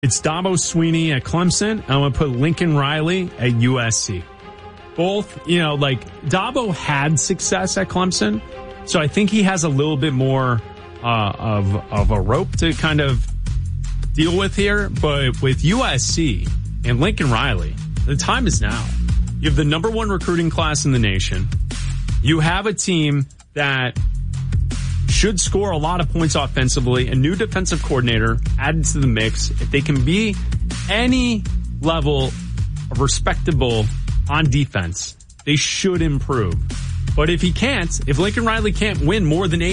It's Dabo Swinney at Clemson. I'm going to put Lincoln Riley at USC. Both, Dabo had success at Clemson, so I think he has a little bit more of a rope to kind of deal with here. But with USC and Lincoln Riley, the time is now. You have the number 1 recruiting class in the nation. You have a team that should score a lot of points offensively. A new defensive coordinator added to the mix. If they can be any level of respectable on defense, they should improve. But if Lincoln Riley can't win more than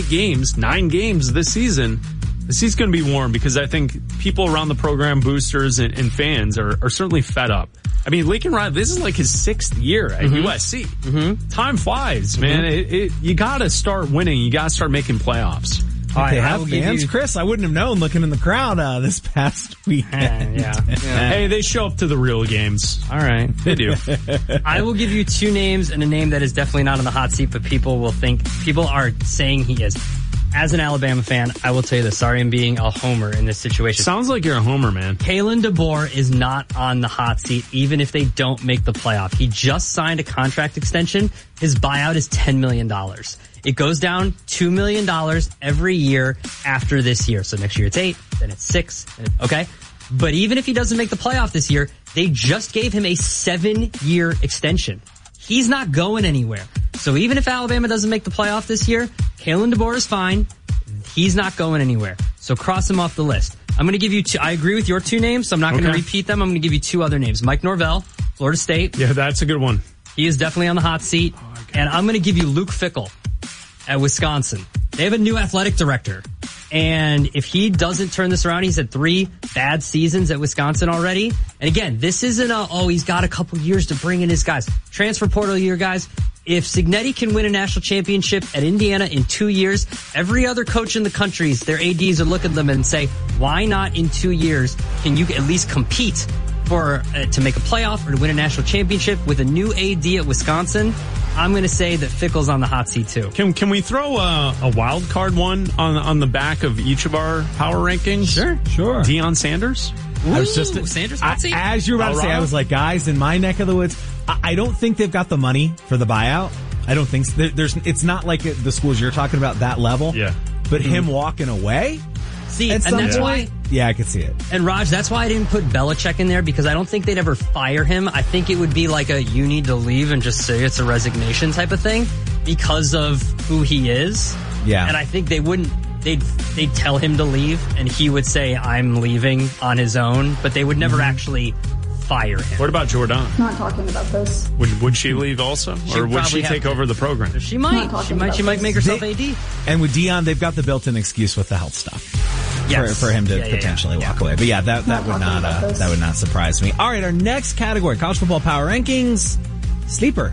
9 games this season, the seat's going to be warm because I think people around the program, boosters and fans are certainly fed up. I mean, Lincoln Riley, this is like his 6th year at USC. Mm-hmm. Time flies, man. You got to start winning. You got to start making playoffs. They have fans, Chris. I wouldn't have known looking in the crowd this past weekend. Yeah. Hey, they show up to the real games. All right. They do. I will give you 2 names and a name that is definitely not on the hot seat, but people are saying he is. As an Alabama fan, I will tell you this. Sorry, I'm being a homer in this situation. Sounds like you're a homer, man. Kalen DeBoer is not on the hot seat, even if they don't make the playoff. He just signed a contract extension. His buyout is $10 million. It goes down $2 million every year after this year. So next year it's 8, then it's 6. Okay. But even if he doesn't make the playoff this year, they just gave him a 7-year extension. He's not going anywhere. So even if Alabama doesn't make the playoff this year, Kalen DeBoer is fine. He's not going anywhere. So cross him off the list. I'm going to give you 2. I agree with your 2 names, so I'm not going to repeat them. I'm going to give you 2 other names. Mike Norvell, Florida State. Yeah, that's a good one. He is definitely on the hot seat. And I'm going to give you Luke Fickell at Wisconsin. They have a new athletic director. And if he doesn't turn this around, he's had 3 bad seasons at Wisconsin already. And again, this isn't he's got a couple years to bring in his guys. Transfer portal year, guys. If Cignetti can win a national championship at Indiana in 2 years, every other coach in the country, their ADs are looking at them and say, why not in 2 years can you at least compete for to make a playoff or to win a national championship with a new AD at Wisconsin? I'm going to say that Fickell's on the hot seat too. Can we throw a wild card one on the back of each of our power rankings? Sure. Deion Sanders? I was just Sanders hot seat? As you were about to say, I was like, guys, in my neck of the woods, I don't think they've got the money for the buyout. I don't think so. It's not like the schools you're talking about, that level. Yeah. But him walking away. See, and that's why. Yeah, I could see it. And Raj, that's why I didn't put Belichick in there, because I don't think they'd ever fire him. I think it would be like you need to leave and just say it's a resignation type of thing because of who he is. Yeah. And I think they wouldn't. They'd tell him to leave, and he would say, I'm leaving on his own, but they would never actually fire him. What about Jordan? Not talking about this. Would she leave also? Or would she take over the program? She might. She might make herself AD. And with Deion, they've got the built-in excuse with the health stuff. Yes. For him to potentially walk away. But yeah, that would not surprise me. All right, our next category, college football power rankings. Sleeper.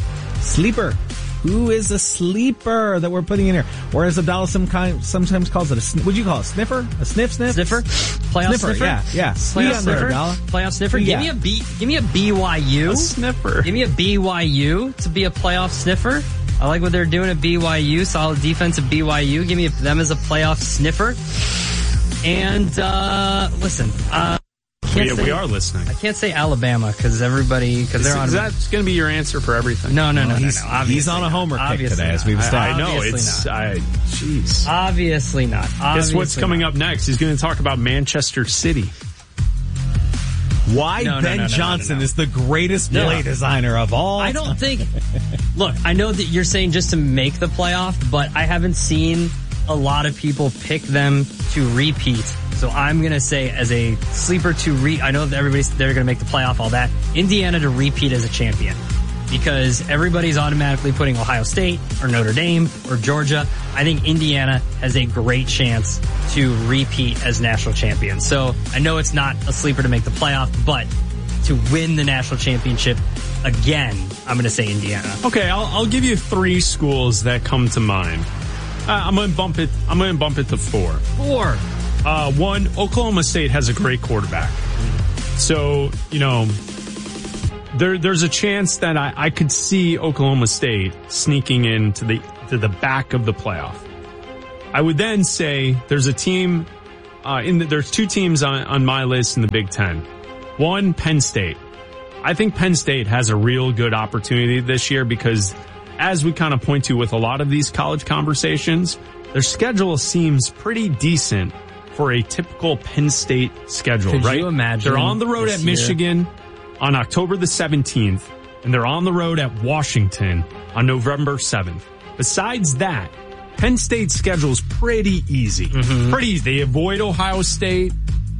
Who is a sleeper that we're putting in here? Or as Abdallah sometimes calls it would you call it a sniffer? A sniff? Sniffer? Playoff sniffer? Yeah. Playoff sniffer? Playoff sniffer? Give me a BYU. A sniffer. Give me a BYU to be a playoff sniffer. I like what they're doing at BYU. Solid defense at BYU. Give me them as a playoff sniffer. And, listen, we are listening. I can't say Alabama because they're on. That's going to be your answer for everything. No. He's on a homer kick today, as we've established. I know. Jeez. Obviously not. Guess what's coming up next? He's going to talk about Manchester City. Why Ben Johnson is the greatest play designer of all. I don't think. Look, I know that you're saying just to make the playoff, but I haven't seen a lot of people pick them to repeat. So I'm going to say as a sleeper I know that they're going to make the playoff, all that. Indiana to repeat as a champion. Because everybody's automatically putting Ohio State or Notre Dame or Georgia. I think Indiana has a great chance to repeat as national champions. So I know it's not a sleeper to make the playoff, but to win the national championship again, I'm going to say Indiana. Okay, I'll give you 3 schools that come to mind. I'm going to bump it to 4. 4. 1, Oklahoma State has a great quarterback. So, there's a chance that I could see Oklahoma State sneaking into the back of the playoff. I would then say there's a team there's two teams on my list in the Big Ten. One, Penn State. I think Penn State has a real good opportunity this year because, as we kind of point to with a lot of these college conversations, their schedule seems pretty decent for a typical Penn State schedule, Could right? you imagine? They're on the road at Michigan on October the 17th, and they're on the road at Washington on November 7th. Besides that, Penn State's schedule is pretty easy. Pretty easy. They avoid Ohio State.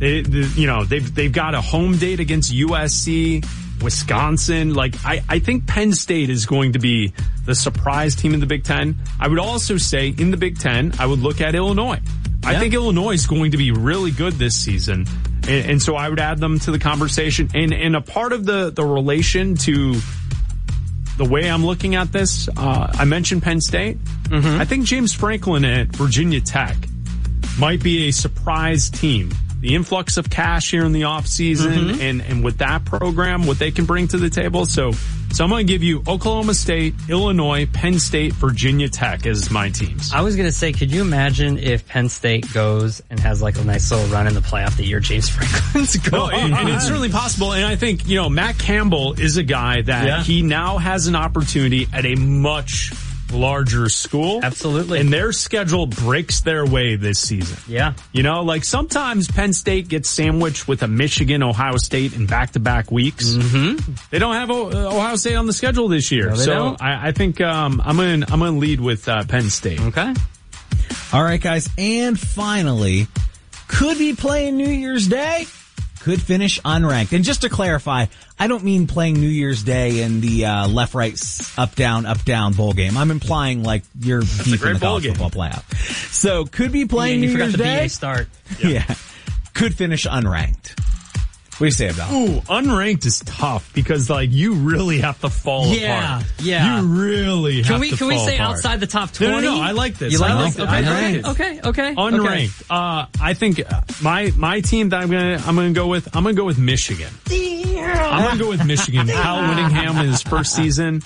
They've got a home date against USC, Wisconsin. I think Penn State is going to be the surprise team in the Big Ten. I would also say in the Big Ten, I would look at Illinois. I think Illinois is going to be really good this season. And so I would add them to the conversation. And a part of the relation to the way I'm looking at this, I mentioned Penn State. I think James Franklin at Virginia Tech might be a surprise team. The influx of cash here in the offseason and with that program, what they can bring to the table. So I'm going to give you Oklahoma State, Illinois, Penn State, Virginia Tech as my teams. I was going to say, could you imagine if Penn State goes and has like a nice little run in the playoff the year James Franklin's going? And it's certainly possible. And I think, Matt Campbell is a guy that he now has an opportunity at a much larger school. Absolutely. And their schedule breaks their way this season. Yeah. Sometimes Penn State gets sandwiched with a Michigan, Ohio State in back-to-back weeks. They don't have Ohio State on the schedule this year. No, they don't. I think I'm going to lead with Penn State. Okay. All right, guys. And finally, could be playing New Year's Day. Could finish unranked. And just to clarify, I don't mean playing New Year's Day in the left, right, up, down bowl game. I'm implying like you're deep in the college football playoff. So could be playing New Year's Day. BA start. Yeah. Could finish unranked. What do you say about it? Ooh, unranked is tough because you really have to fall apart. Yeah. You really have to fall apart. Can we say outside the top 20? No, I like this. You like I this? like it. Okay. Unranked. I think my team that I'm gonna go with Michigan. I'm gonna go with Michigan. Kyle Whittingham in his first season.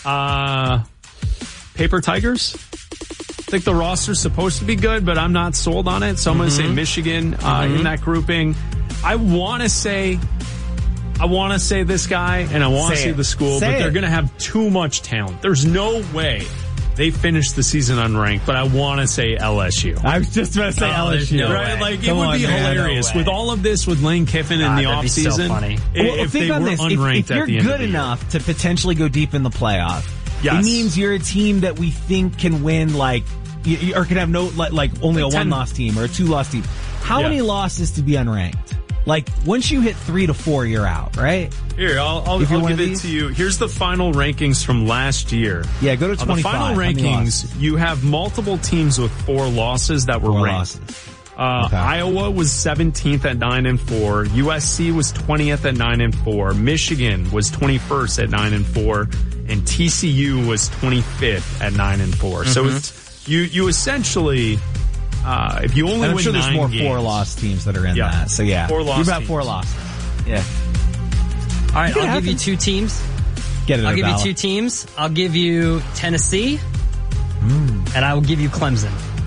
Paper Tigers. I think the roster's supposed to be good, but I'm not sold on it. So I'm gonna say Michigan in that grouping. I want to say this guy, and I want to say the school, but they're going to have too much talent. There's no way they finish the season unranked, but I want to say LSU. I was just about to say LSU. No right? way. It would be hilarious. With all of this, with Lane Kiffin in the offseason, so funny. If they were unranked if you're at the end good of the enough to potentially go deep in the playoff, it means you're a team that we think can win, or can have only a 1-loss team or a 2-loss team. How many losses to be unranked? Once you hit 3 to 4, you're out, right? Here, I'll give it to you. Here's the final rankings from last year. Yeah, go to 25. On the final rankings, you have multiple teams with 4 losses that were ranked. Iowa was 17th at 9-4. USC was 20th at 9-4. Michigan was 21st at 9-4. And TCU was 25th at 9-4. So it's, you essentially, if you only I'm win sure there's more games, 4-loss teams that are in that. So yeah, 4-loss you're about teams. 4 losses. Yeah. All right, I'll give you 2 teams. I'll give you 2 teams. I'll give you Tennessee, and I will give you Clemson.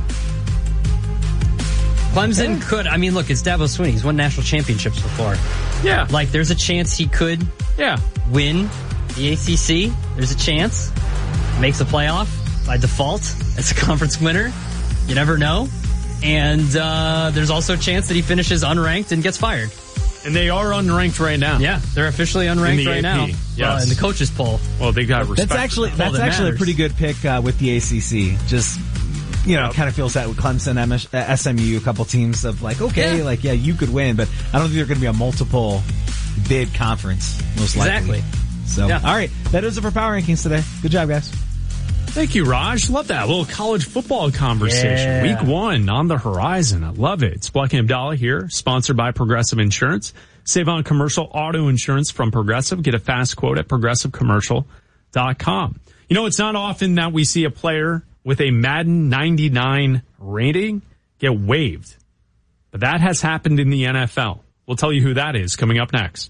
Clemson could, look, it's Dabo Swinney. He's won national championships before. Yeah. There's a chance he could win the ACC. There's a chance. Makes the playoff by default as a conference winner. You never know. And there's also a chance that he finishes unranked and gets fired. And they are unranked right now. Yeah, they're officially unranked right now. Yes. In the coaches poll. Well, they got respect. That's actually a pretty good pick with the ACC. Just kind of feels that with Clemson, SMU, a couple teams of you could win, but I don't think they're going to be a multiple bid conference most likely. Exactly. So, all right, that is it for Power Rankings today. Good job, guys. Thank you, Raj. Love that little college football conversation. Week 1 on the horizon. I love it. It's Black and Abdallah here, sponsored by Progressive Insurance. Save on commercial auto insurance from Progressive. Get a fast quote at progressivecommercial.com. It's not often that we see a player with a Madden 99 rating get waived, but that has happened in the NFL. We'll tell you who that is coming up next.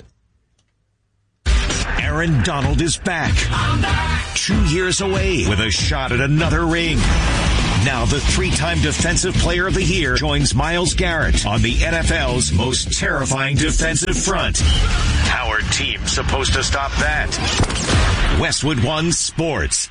Aaron Donald is back. 2 years away with a shot at another ring. Now the 3-time Defensive Player of the Year joins Myles Garrett on the NFL's most terrifying defensive front. How are teams supposed to stop that? Westwood One Sports.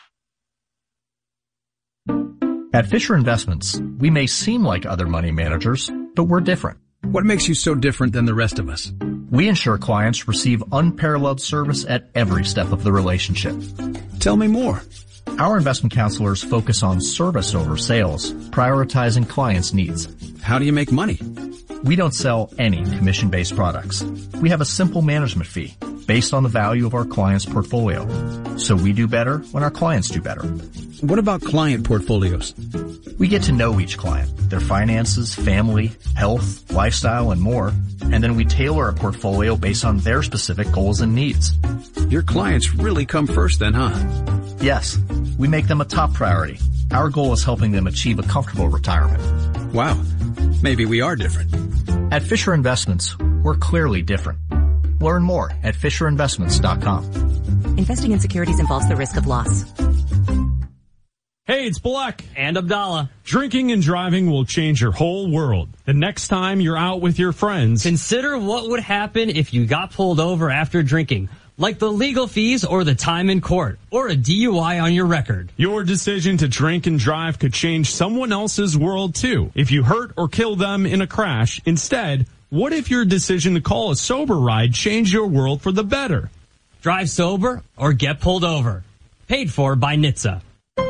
At Fisher Investments, we may seem like other money managers, but we're different. What makes you so different than the rest of us? We ensure clients receive unparalleled service at every step of the relationship. Tell me more. Our investment counselors focus on service over sales, prioritizing clients' needs. How do you make money? We don't sell any commission-based products. We have a simple management fee based on the value of our client's portfolio. So we do better when our clients do better. What about client portfolios? We get to know each client, their finances, family, health, lifestyle, and more, and then we tailor a portfolio based on their specific goals and needs. Your clients really come first then, huh? Yes, we make them a top priority. Our goal is helping them achieve a comfortable retirement. Wow, maybe we are different. At Fisher Investments, we're clearly different. Learn more at FisherInvestments.com. Investing in securities involves the risk of loss. Hey, it's Black. And Abdallah. Drinking and driving will change your whole world. The next time you're out with your friends, Consider what would happen if you got pulled over after drinking, like the legal fees or the time in court, or a DUI on your record. Your decision to drink and drive could change someone else's world too. If you hurt or kill them in a crash, instead, what if your decision to call a sober ride changed your world for the better? Drive sober or get pulled over. Paid for by NHTSA.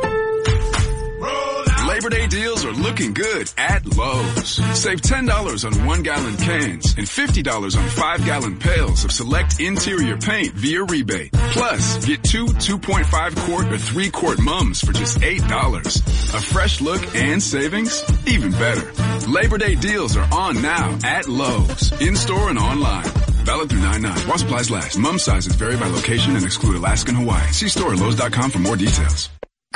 Labor Day deals are looking good at Lowe's. Save $10 on 1-gallon cans and $50 on 5-gallon pails of select interior paint via rebate. Plus, get 2.5 quart or 3-quart mums for just $8. A fresh look and savings? Even better. Labor Day deals are on now at Lowe's. In-store and online. Valid through 9/9. While supplies last. Mum sizes vary by location and exclude Alaska and Hawaii. See store at Lowe's.com for more details.